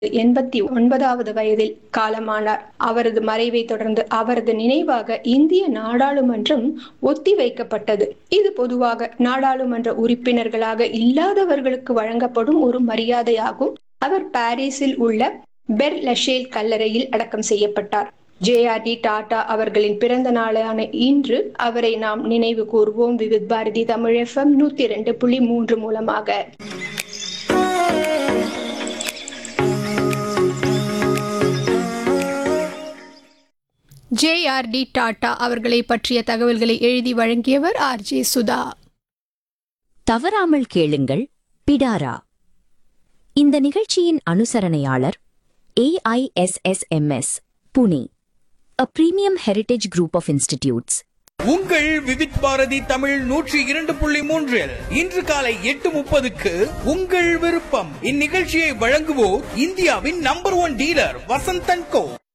89வது வயதில் காலமானார். அவரது மறைவை தொடர்ந்து அவரது நினைவாக இந்திய நாடாளுமன்றம் ஒத்திவைக்கப்பட்டது. இது பொதுவாக நாடாளுமன்ற உறுப்பினர்களாக இல்லாதவர்களுக்கு வழங்கப்படும் ஒரு மரியாதையாகும். அவர் பாரிஸில் உள்ள பெர் லஷேல் கல்லறையில் அடக்கம் செய்யப்பட்டார். ஜே.ஆர்.டி. டாடா அவர்களின் பிறந்த நாளான இன்று அவரை நாம் நினைவு கூர்வோம். விவித் பாரதி தமிழ் FM 102.3 மூலமாக. ஜே.ஆர்.டி. டாடா அவர்களை பற்றிய தகவல்களை எழுதி வழங்கியவர் ஆர்.ஜே. சுதா. தவறாமல் கேளுங்கள் பிடாரா. இந்த நிகழ்ச்சியின் அனுசரணையாளர் AISSMS Pune, a premium heritage group of institutes. உங்கள் விவித் பாரதி தமிழ் 102.3 இன்று காலை 8:30க்கு உங்கள் விருப்பம். இந்நிகழ்ச்சியை வழங்குவோர் இந்தியாவின் நம்பர் 1 டீலர் வசந்த் & கோ.